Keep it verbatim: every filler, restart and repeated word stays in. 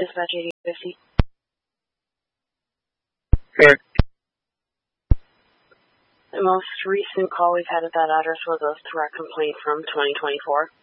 Dispatch eighty fifty. Good. The most recent call we've had at that address was a threat complaint from twenty twenty-four.